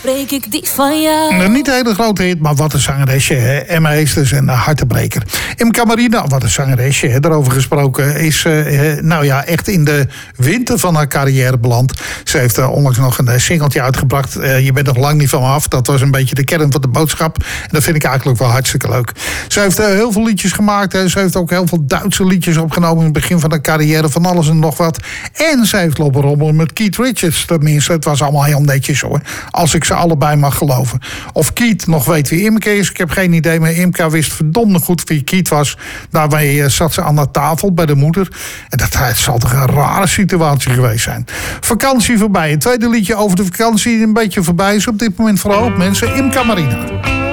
spreek ik die van jou. Niet een hele grote hit, maar wat een zangeresje. Hè? Emma Heesters en Hartebreker. Imca Marina, wat een zangeresje. Hè? Daarover gesproken is echt in de winter van haar carrière beland. Ze heeft onlangs nog een singeltje uitgebracht. Je bent nog lang niet van me af. Dat was een beetje de kern van de boodschap. En dat vind ik eigenlijk wel hartstikke leuk. Ze heeft heel veel liedjes gemaakt. Hè? Ze heeft ook heel veel Duitse liedjes opgenomen in het begin van haar carrière. Van alles en nog wat. En ze heeft lopen rommelen met Keith Richards. Tenminste, het was allemaal heel netjes hoor. Als ik ze allebei mag geloven. Of Keith nog weet wie Imca is, ik heb geen idee. Maar Imca wist verdomd goed wie Keith was. Daarmee zat ze aan de tafel bij de moeder. En dat zal toch een rare situatie geweest zijn. Vakantie voorbij. Het tweede liedje over de vakantie een beetje voorbij is op dit moment voor een hoop mensen. Imca Marina.